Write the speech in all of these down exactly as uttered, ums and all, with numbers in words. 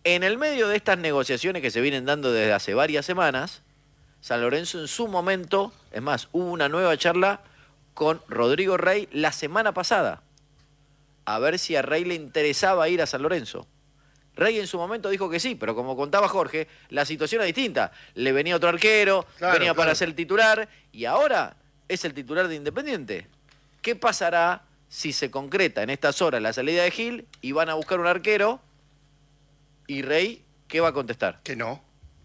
En el medio de estas negociaciones que se vienen dando desde hace varias semanas, San Lorenzo en su momento, es más, hubo una nueva charla con Rodrigo Rey la semana pasada, a ver si a Rey le interesaba ir a San Lorenzo. Rey en su momento dijo que sí, pero como contaba Jorge, la situación es distinta. Le venía otro arquero, claro, venía claro. para ser titular, y ahora es el titular de Independiente. ¿Qué pasará si se concreta en estas horas la salida de Gil y van a buscar un arquero? ¿Y Rey qué va a contestar? Que no.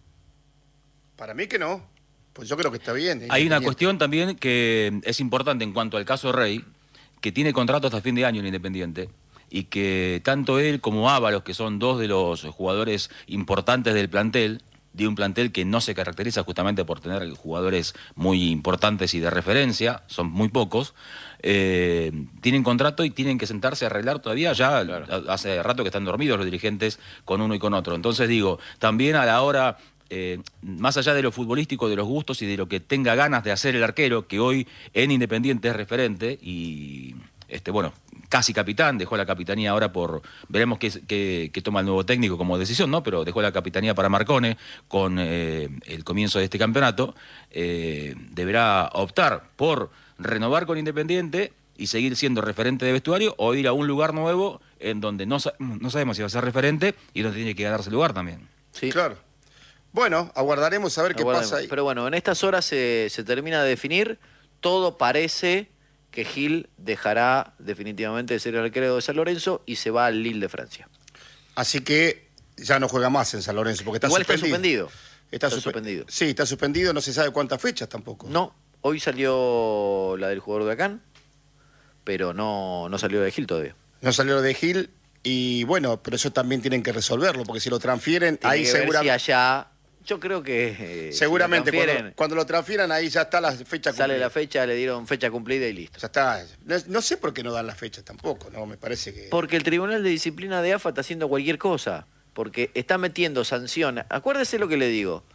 Para mí que no. Pues yo creo que está bien. Hay una cuestión también que es importante en cuanto al caso Rey, que tiene contrato hasta fin de año en Independiente, y que tanto él como Ábalos, que son dos de los jugadores importantes del plantel, de un plantel que no se caracteriza justamente por tener jugadores muy importantes y de referencia, son muy pocos, eh, tienen contrato y tienen que sentarse a arreglar todavía, ya claro. Hace rato que están dormidos los dirigentes con uno y con otro. Entonces digo, también a la hora, eh, más allá de lo futbolístico, de los gustos y de lo que tenga ganas de hacer el arquero, que hoy en Independiente es referente y, este bueno, casi capitán, dejó la capitanía ahora por, veremos qué, qué, qué toma el nuevo técnico como decisión, ¿no? Pero dejó la capitanía para Marcone con eh, el comienzo de este campeonato, eh, deberá optar por renovar con Independiente y seguir siendo referente de vestuario o ir a un lugar nuevo en donde no, no sabemos si va a ser referente y donde tiene que ganarse el lugar también. Sí, claro. Bueno, aguardaremos a ver qué pasa ahí. Pero bueno, en estas horas se, se termina de definir, todo parece que Gil dejará definitivamente de ser el arquero de San Lorenzo y se va al Lille de Francia. Así que ya no juega más en San Lorenzo, porque está Igual suspendido. está suspendido. Está, está suspe suspendido. Sí, está suspendido, no se sabe cuántas fechas tampoco. No, hoy salió la del jugador de Acán, pero no, no salió de Gil todavía. No salió de Gil y bueno, pero eso también tienen que resolverlo, porque si lo transfieren, Tiene ahí que ver seguramente... si allá, yo creo que... Eh, seguramente si cuando, cuando lo transfieran ahí ya está la fecha cumplida. Sale la fecha, le dieron fecha cumplida y listo. Ya está. No, no sé por qué no dan la fecha tampoco, ¿no? Me parece que... Porque el Tribunal de Disciplina de A F A está haciendo cualquier cosa, porque está metiendo sanción. Acuérdese lo que le digo.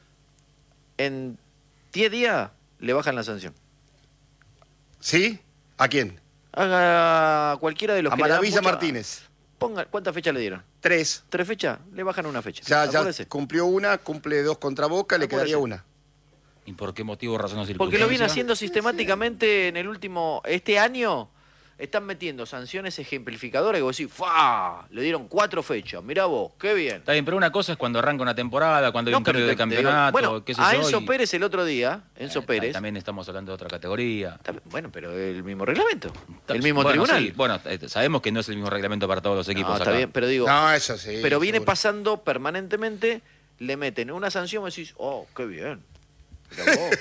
En diez días le bajan la sanción. ¿Sí? ¿A quién? Haga cualquiera de los a que Maravilla le dan mucha... Martínez. Ponga, ¿cuántas fechas le dieron? Tres. ¿Tres fechas? Le bajan una fecha. Ya, ya cumplió una, cumple dos contra Boca, le quedaría una. ¿Y por qué motivo, razón o circunstancia? Porque lo viene haciendo sistemáticamente en el último... Este año están metiendo sanciones ejemplificadoras y vos decís, ¡fa! Le dieron cuatro fechas. Mirá vos, qué bien. Está bien, pero una cosa es cuando arranca una temporada, cuando hay No, un cambio pero de te- campeonato, bueno, qué sé a yo, Enzo y- Pérez el otro día, Enzo Eh, Pérez... También estamos hablando de otra categoría. Está- Bueno, pero el mismo reglamento, el mismo Bueno, tribunal. sí, bueno, eh, sabemos que no es el mismo reglamento para todos los equipos No, está acá. bien, pero digo, No, eso sí. pero viene seguro. pasando permanentemente, le meten una sanción y decís, oh, qué bien. Mirá vos.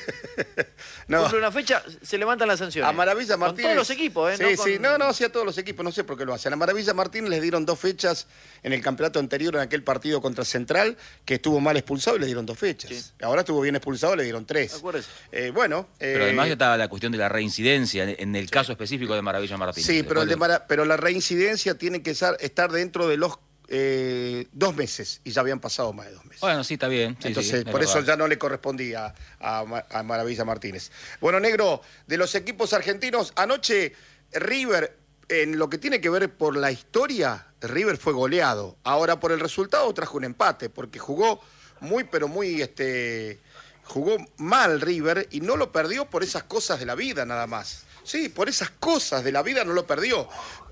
No. Cumple una fecha, se levantan las sanciones. A Maravilla Con Martínez. todos los equipos, ¿eh? Sí, no sí, con- no, no, sí a todos los equipos, no sé por qué lo hacen. A Maravilla Martínez les dieron dos fechas en el campeonato anterior, en aquel partido contra Central, que estuvo mal expulsado y le dieron dos fechas. Sí. Ahora estuvo bien expulsado, le dieron tres. Acuérdese. Eh, bueno. Pero eh, además está la cuestión de la reincidencia, en- en el caso específico de Maravilla Martínez. Sí, pero, el de Después Mara- pero la reincidencia tiene que ser- estar dentro de los eh, dos meses, y ya habían pasado más de dos meses. Bueno, sí, está bien. Sí, Entonces, sí, es por eso verdad. ya no le correspondía a, Ma- a Maravilla Martínez. Bueno, Negro, de los equipos argentinos, anoche River, en lo que tiene que ver por la historia, River fue goleado. Ahora, por el resultado, trajo un empate, porque jugó muy, pero muy, este, jugó mal River y no lo perdió por esas cosas de la vida nada más. Sí, por esas cosas de la vida no lo perdió,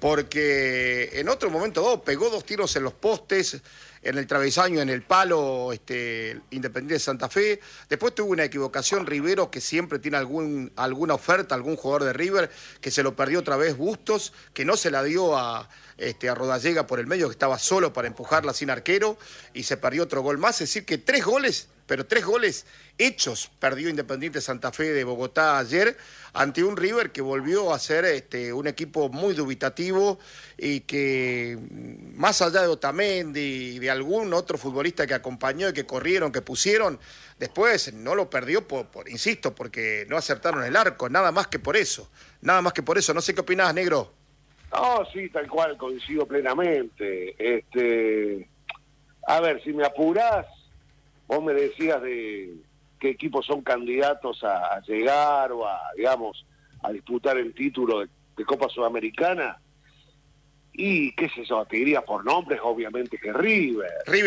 porque en otro momento oh, pegó dos tiros en los postes, en el travesaño, en el palo, este, Independiente de Santa Fe. Después tuvo una equivocación Rivero, que siempre tiene algún, alguna oferta, algún jugador de River, que se lo perdió otra vez Bustos, que no se la dio a, este, a Rodallega por el medio, que estaba solo para empujarla sin arquero, y se perdió otro gol más. Es decir, que tres goles, pero tres goles hechos perdió Independiente Santa Fe de Bogotá ayer, ante un River que volvió a ser este, un equipo muy dubitativo y que, más allá de Otamendi y de algún otro futbolista que acompañó y que corrieron, que pusieron, después no lo perdió, por, por insisto, porque no acertaron el arco, nada más que por eso, nada más que por eso. No sé qué opinás, Negro. No, sí, tal cual, coincido plenamente. Este, a ver, si me apurás, vos me decías de qué equipos son candidatos a, a llegar o a, digamos, a disputar el título de, de Copa Sudamericana. Y, qué sé yo, te diría por nombres, obviamente que River. River